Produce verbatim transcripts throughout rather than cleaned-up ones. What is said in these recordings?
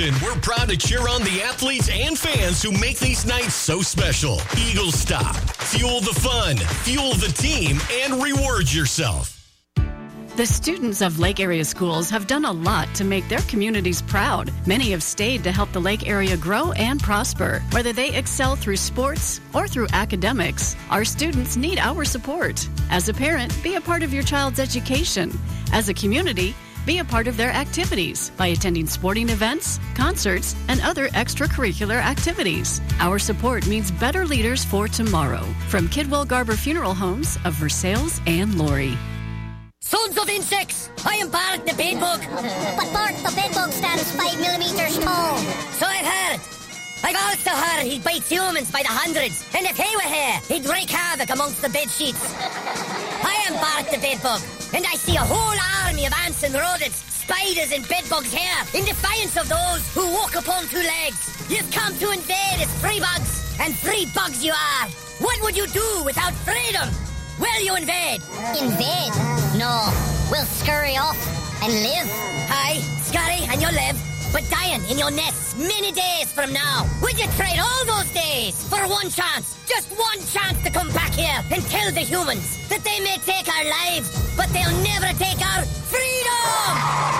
And we're proud to cheer on the athletes and fans who make these nights so special. Eagle Stop. Fuel the fun, fuel the team, and reward yourself. The students of Lake Area schools have done a lot to make their communities proud. Many have stayed to help the Lake Area grow and prosper. Whether they excel through sports or through academics, our students need our support. As a parent, be a part of your child's education. As a community, be a part of their activities by attending sporting events, concerts, and other extracurricular activities. Our support means better leaders for tomorrow. From Kidwell Garber Funeral Homes of Versailles and Laurie. Sons of insects, I am Bart the bedbug. But Bart the bedbug stands five millimeters tall. So I've heard. I've also heard he bites humans by the hundreds, and if he were here, he'd wreak havoc amongst the bed sheets. I am Bart the bedbug, and I see a whole army of ants and rodents, spiders and bedbugs here, in defiance of those who walk upon two legs. You've come to invade as free bugs, and free bugs you are. What would you do without freedom? Will you invade? Invade? No. We'll scurry off and live. Aye, scurry and you'll live, but dying in your nests many days from now. Would you trade all those days for one chance, just one chance to come back here and kill the humans? That they may take our lives, but they'll never take our freedom!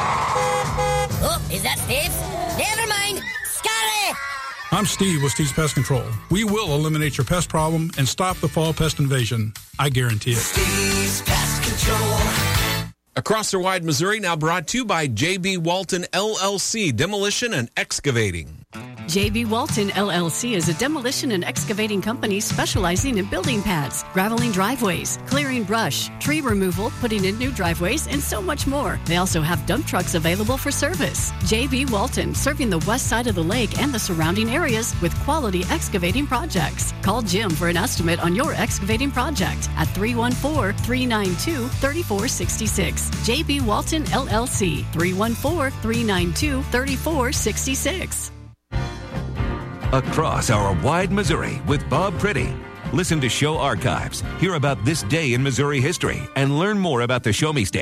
Oh, is that Steve? Never mind. Scurry! I'm Steve with Steve's Pest Control. We will eliminate your pest problem and stop the fall pest invasion. I guarantee it. Steve's Pest Control. Across the wide Missouri, now brought to you by J B. Walton, L L C, Demolition and Excavating. J B. Walton, L L C is a demolition and excavating company specializing in building pads, graveling driveways, clearing brush, tree removal, putting in new driveways, and so much more. They also have dump trucks available for service. J B. Walton, serving the west side of the lake and the surrounding areas with quality excavating projects. Call Jim for an estimate on your excavating project at three one four, three nine two, three four six six. J B. Walton, L L C, three one four, three nine two, three four six six. Across our wide Missouri with Bob Pretty. Listen to show archives, hear about this day in Missouri history, and learn more about the Show Me State.